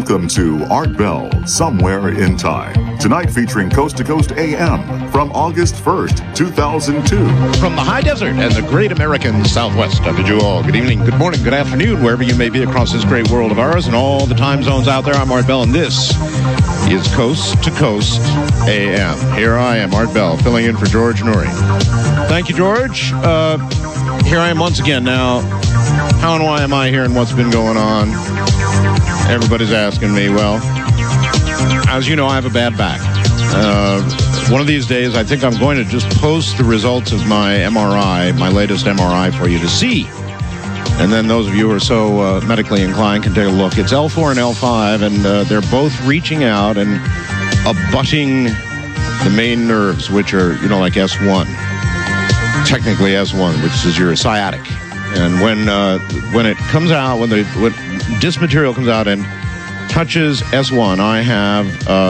Welcome to Art Bell, Somewhere in Time. Tonight featuring Coast to Coast AM from August 1st, 2002. From the high desert and the great American Southwest, I bid you all good evening, good morning, good afternoon, wherever you may be across this great world of ours and all the time zones out there. I'm Art Bell, and this is Coast to Coast AM. Here I am, Art Bell, filling in for George Noory. Thank you, George. Here I am once again. Now, how and why am I here and what's been going on? Everybody's asking me. Well, as you know, I have a bad back. One of these days, I think I'm going to just post the results of my MRI, my latest MRI, for you to see. And then those of you who are so medically inclined can take a look. It's L4 and L5, and they're both reaching out and abutting the main nerves, which are, like S1. Technically S1, which is your sciatic. And when it comes out, when this material comes out and touches S1, I have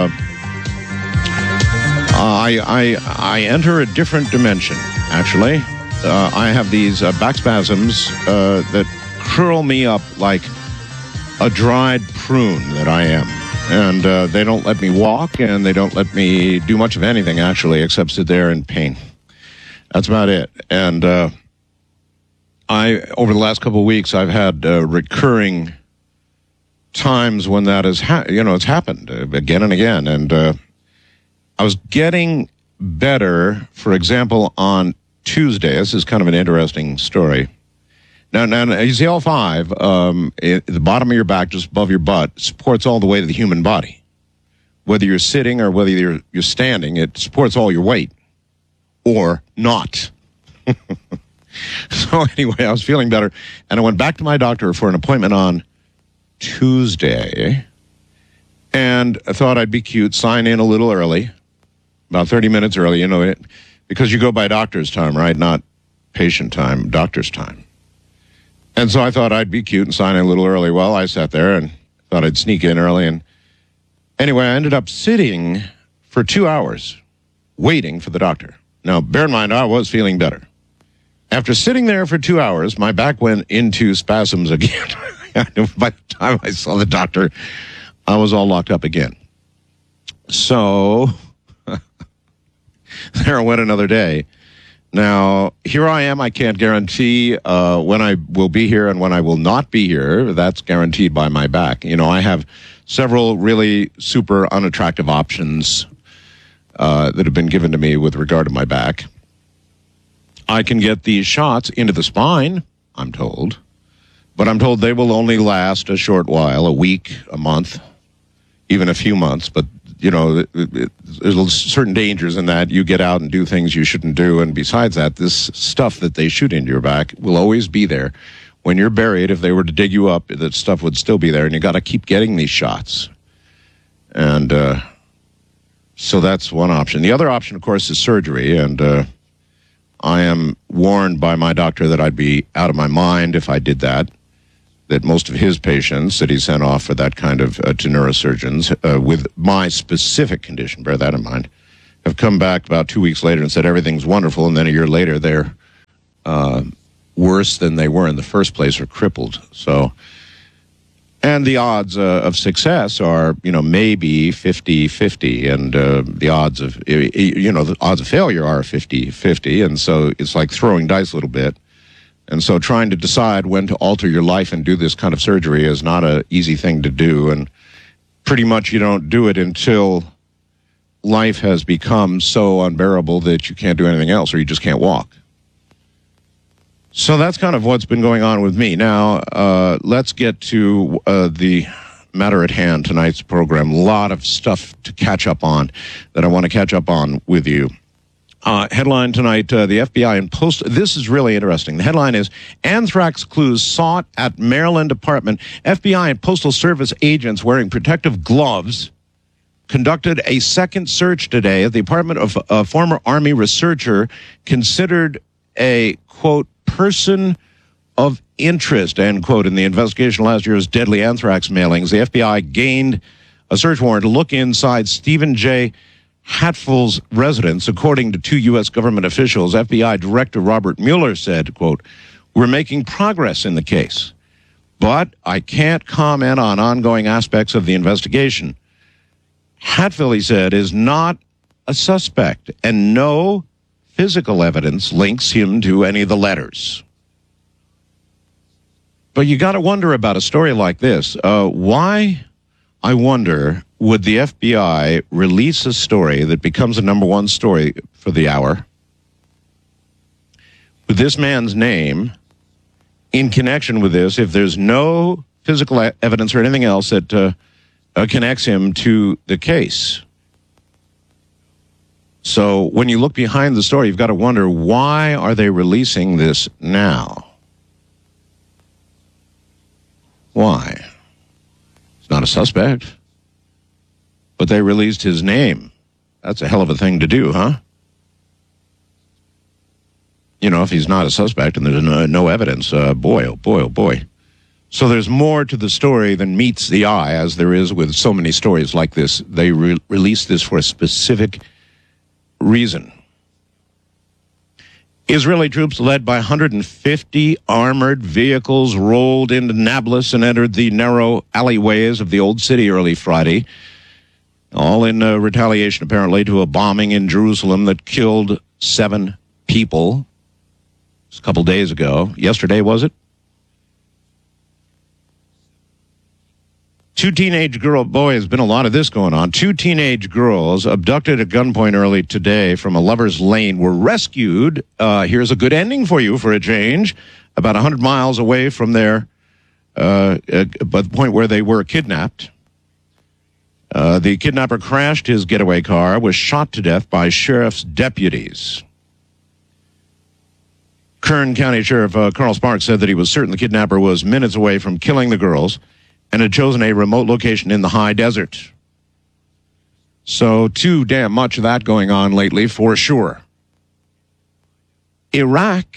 I enter a different dimension. Actually, I have these back spasms that curl me up like a dried prune that I am, and they don't let me walk, and they don't let me do much of anything actually, except sit there in pain. That's about it. And over the last couple of weeks, I've had recurring times when that has, it's happened again and again. And I was getting better. For example, on Tuesday, this is kind of an interesting story. Now you see L5, the bottom of your back, just above your butt, supports all the weight of the human body. Whether you're sitting or whether you're standing, it supports all your weight. Or not. So anyway, I was feeling better, and I went back to my doctor for an appointment on Tuesday, and I thought I'd be cute, sign in a little early, about 30 minutes early, because you go by doctor's time, right? Not patient time, doctor's time. And so I thought I'd be cute and sign in a little early. Well, I sat there and thought I'd sneak in early, and anyway, I ended up sitting for 2 hours waiting for the doctor. Now, bear in mind, I was feeling better. After sitting there for 2 hours, my back went into spasms again. By the time I saw the doctor, I was all locked up again. So, there went another day. Now, here I am. I can't guarantee when I will be here and when I will not be here. That's guaranteed by my back. I have several really super unattractive options that have been given to me with regard to my back. I can get these shots into the spine, I'm told, but I'm told they will only last a short while, a week, a month, even a few months. But, there's certain dangers in that. You get out and do things you shouldn't do, and besides that, this stuff that they shoot into your back will always be there. When you're buried, if they were to dig you up, that stuff would still be there, and you got to keep getting these shots. And so that's one option. The other option, of course, is surgery, and I am warned by my doctor that I'd be out of my mind if I did that most of his patients that he sent off for that kind of to neurosurgeons with my specific condition, bear that in mind, have come back about 2 weeks later and said everything's wonderful, and then a year later they're worse than they were in the first place or crippled. So... And the odds of success are, maybe 50-50, and the odds of, the odds of failure are 50-50, and so it's like throwing dice a little bit. And so trying to decide when to alter your life and do this kind of surgery is not an easy thing to do, and pretty much you don't do it until life has become so unbearable that you can't do anything else or you just can't walk. So that's kind of what's been going on with me. Now, let's get to the matter at hand, tonight's program. A lot of stuff to catch up on that I want to catch up on with you. Headline tonight, the FBI and this is really interesting. The headline is, Anthrax Clues Sought at Maryland Apartment. FBI and Postal Service agents wearing protective gloves conducted a second search today at the apartment of a former Army researcher considered a, quote, person of interest, end quote, in the investigation of last year's deadly anthrax mailings. The FBI gained a search warrant to look inside Stephen J. Hatfield's residence, according to two U.S. government officials. FBI Director Robert Mueller said, quote, "We're making progress in the case. but I can't comment on ongoing aspects of the investigation. Hatfield, he said, is not a suspect, and no physical evidence links him to any of the letters. But you got to wonder about a story like this. Why, I wonder, would the FBI release a story that becomes a number one story for the hour with this man's name in connection with this, if there's no physical evidence or anything else that connects him to the case? So when you look behind the story, you've got to wonder, why are they releasing this now? Why? He's not a suspect, but they released his name. That's a hell of a thing to do, huh? You know, if he's not a suspect and there's no evidence, boy, oh boy, oh boy. So there's more to the story than meets the eye, as there is with so many stories like this. They released this for a specific reason. Israeli troops led by 150 armored vehicles rolled into Nablus and entered the narrow alleyways of the old city early Friday, all in retaliation apparently to a bombing in Jerusalem that killed 7 people. Just a couple days ago. Yesterday, was it? 2 teenage girls, boy, there's been a lot of this going on. 2 teenage girls abducted at gunpoint early today from a lover's lane were rescued. Here's a good ending for you for a change. About 100 miles away from there, by the point where they were kidnapped. The kidnapper crashed his getaway car, was shot to death by sheriff's deputies. Kern County Sheriff Carl Sparks said that he was certain the kidnapper was minutes away from killing the girls and had chosen a remote location in the high desert. So too damn much of that going on lately, for sure. Iraq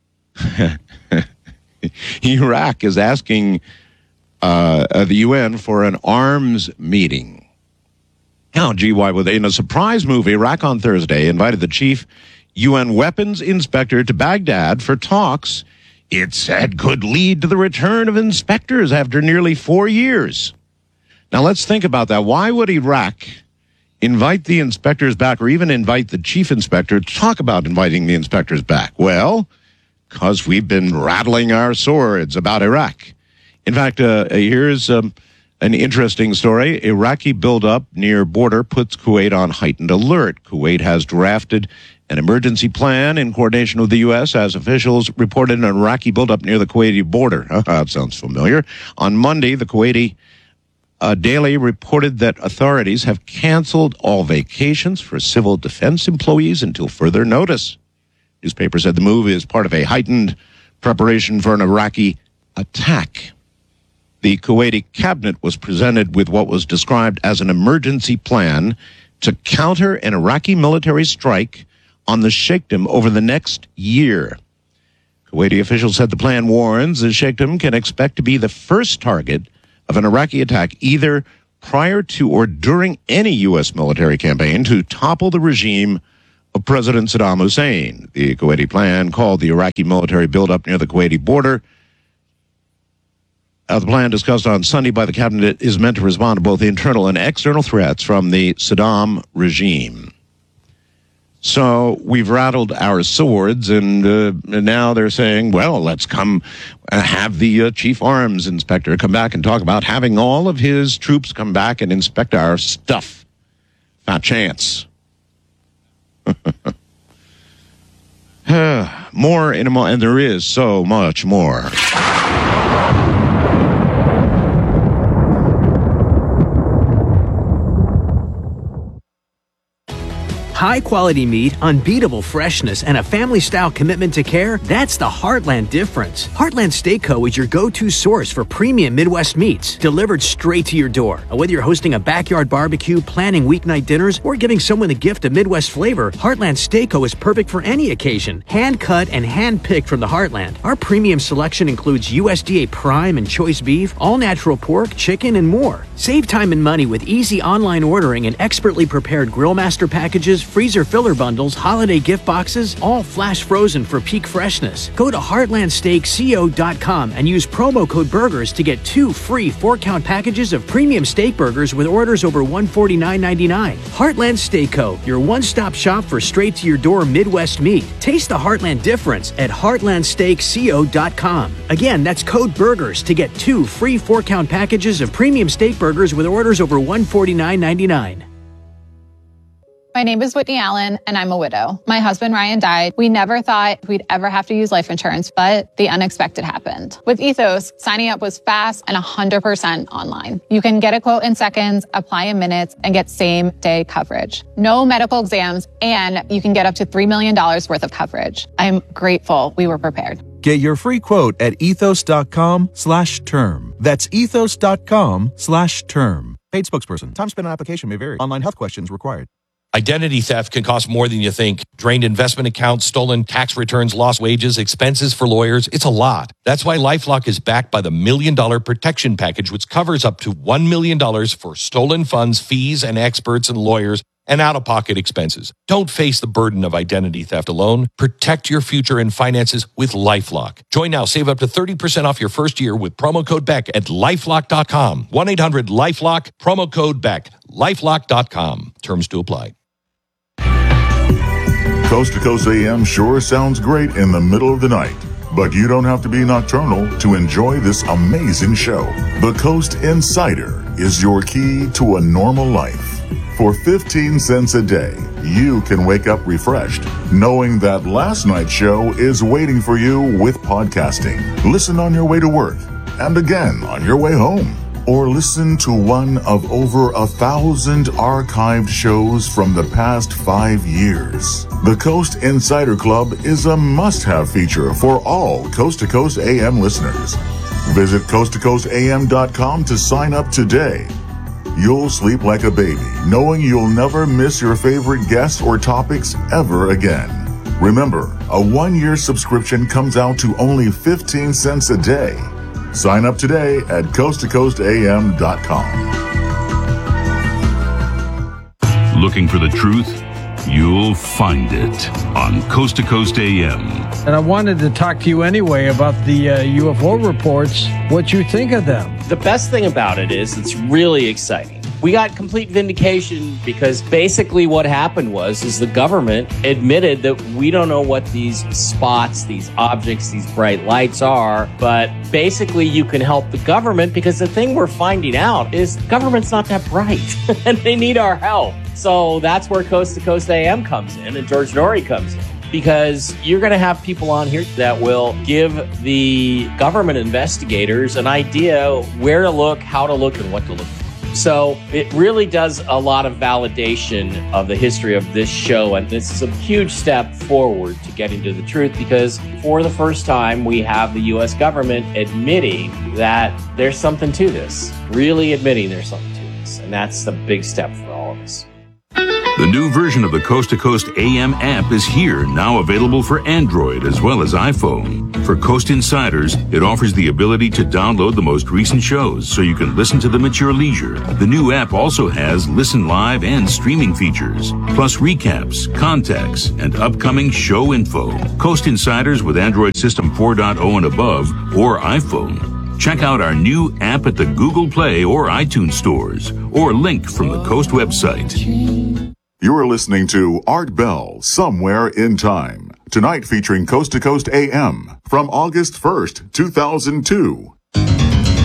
is asking the UN for an arms meeting. Now, gee, why would they? In a surprise move, Iraq on Thursday invited the chief UN weapons inspector to Baghdad for talks it said could lead to the return of inspectors after nearly 4 years. Now, let's think about that. Why would Iraq invite the inspectors back, or even invite the chief inspector to talk about inviting the inspectors back? Well, because we've been rattling our swords about Iraq. In fact, here's an interesting story. Iraqi buildup near border puts Kuwait on heightened alert. Kuwait has drafted an emergency plan in coordination with the U.S. as officials reported an Iraqi buildup near the Kuwaiti border. That sounds familiar. On Monday, the Kuwaiti Daily reported that authorities have canceled all vacations for civil defense employees until further notice. Newspaper said the move is part of a heightened preparation for an Iraqi attack. The Kuwaiti cabinet was presented with what was described as an emergency plan to counter an Iraqi military strike on the Sheikhdom over the next year. Kuwaiti officials said the plan warns the Sheikhdom can expect to be the first target of an Iraqi attack either prior to or during any U.S. military campaign to topple the regime of President Saddam Hussein. The Kuwaiti plan, called the Iraqi military buildup near the Kuwaiti border, the plan discussed on Sunday by the cabinet is meant to respond to both internal and external threats from the Saddam regime. So we've rattled our swords, and now they're saying, well, let's come have the chief arms inspector come back and talk about having all of his troops come back and inspect our stuff. Not chance. More in a moment, and there is so much more. High-quality meat, unbeatable freshness, and a family-style commitment to care, that's the Heartland difference. Heartland Steak Co. is your go-to source for premium Midwest meats, delivered straight to your door. Whether you're hosting a backyard barbecue, planning weeknight dinners, or giving someone a gift of Midwest flavor, Heartland Steak Co. is perfect for any occasion. Hand-cut and hand-picked from the Heartland. Our premium selection includes USDA prime and choice beef, all-natural pork, chicken, and more. Save time and money with easy online ordering and expertly prepared Grillmaster packages freezer filler bundles, holiday gift boxes, all flash frozen for peak freshness. Go to heartlandsteakco.com and use promo code BURGERS to get 2 free 4-count packages of premium steak burgers with orders over $149.99. Heartland Steak Co., your one-stop shop for straight-to-your-door Midwest meat. Taste the Heartland difference at heartlandsteakco.com. Again, that's code BURGERS to get 2 free 4-count packages of premium steak burgers with orders over $149.99. My name is Whitney Allen, and I'm a widow. My husband, Ryan, died. We never thought we'd ever have to use life insurance, but the unexpected happened. With Ethos, signing up was fast and 100% online. You can get a quote in seconds, apply in minutes, and get same-day coverage. No medical exams, and you can get up to $3 million worth of coverage. I'm grateful we were prepared. Get your free quote at ethos.com/term. That's ethos.com/term. Paid spokesperson. Time spent on application may vary. Online health questions required. Identity theft can cost more than you think. Drained investment accounts, stolen tax returns, lost wages, expenses for lawyers. It's a lot. That's why LifeLock is backed by the $1 Million Protection Package, which covers up to $1 million for stolen funds, fees, and experts and lawyers, and out-of-pocket expenses. Don't face the burden of identity theft alone. Protect your future and finances with LifeLock. Join now. Save up to 30% off your first year with promo code BECK at LifeLock.com. 1-800-LifeLock, promo code BECK. LifeLock.com. Terms to apply. Coast to Coast AM sure sounds great in the middle of the night, but you don't have to be nocturnal to enjoy this amazing show. The Coast Insider is your key to a normal life. For 15 cents a day, you can wake up refreshed, knowing that last night's show is waiting for you with podcasting. Listen on your way to work, and again on your way home. Or listen to one of over 1,000 archived shows from the past 5 years. The Coast Insider Club is a must-have feature for all Coast to Coast AM listeners. Visit coasttocoastam.com to sign up today. You'll sleep like a baby, knowing you'll never miss your favorite guests or topics ever again. Remember, a 1-year subscription comes out to only 15 cents a day. Sign up today at coasttocoastam.com. Looking for the truth? You'll find it on Coast to Coast AM. And I wanted to talk to you anyway about the UFO reports, what you think of them. The best thing about it is it's really exciting. We got complete vindication because basically what happened is the government admitted that we don't know what these spots, these objects, these bright lights are, but basically you can help the government because the thing we're finding out is the government's not that bright and they need our help. So that's where Coast to Coast AM comes in and George Noory comes in. Because you're going to have people on here that will give the government investigators an idea where to look, how to look, and what to look for. So it really does a lot of validation of the history of this show. And this is a huge step forward to getting to the truth because for the first time, we have the U.S. government admitting that there's something to this, really admitting there's something to this. And that's the big step for all of us. The new version of the Coast to Coast AM app is here, now available for Android as well as iPhone. For Coast Insiders, it offers the ability to download the most recent shows so you can listen to them at your leisure. The new app also has listen live and streaming features, plus recaps, contacts, and upcoming show info. Coast Insiders with Android System 4.0 and above or iPhone. Check out our new app at the Google Play or iTunes stores, or link from the Coast website. You're listening to Art Bell, Somewhere in Time. Tonight featuring Coast to Coast AM from August 1st, 2002.